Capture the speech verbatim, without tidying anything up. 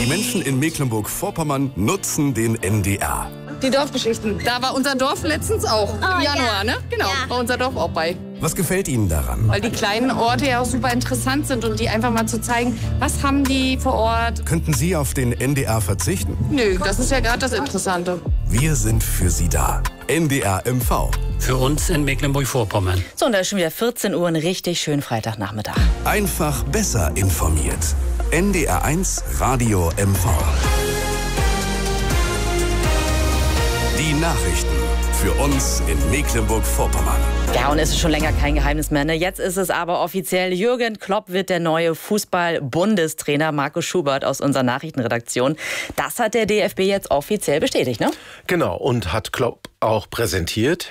Die Menschen in Mecklenburg-Vorpommern nutzen den N D R. Die Dorfgeschichten. Da war unser Dorf letztens auch. Oh, Im Januar, ja. ne? Genau, Ja. war unser Dorf auch bei. Was gefällt Ihnen daran? Weil die kleinen Orte ja auch super interessant sind und die einfach mal zu zeigen, was haben die vor Ort. Könnten Sie auf den N D R verzichten? Nö, das ist ja gerade das Interessante. Wir sind für Sie da. N D R M V. Für uns in Mecklenburg-Vorpommern. So, und da ist schon wieder vierzehn Uhr, ein richtig schönen Freitagnachmittag. Einfach besser informiert. N D R eins Radio M V. Die Nachrichten für uns in Mecklenburg-Vorpommern. Ja, und es ist schon länger kein Geheimnis mehr. Ne? Jetzt ist es aber offiziell. Jürgen Klopp wird der neue Fußball-Bundestrainer. Markus Schubert aus unserer Nachrichtenredaktion. Das hat der D F B jetzt offiziell bestätigt, ne? Genau, und hat Klopp auch präsentiert.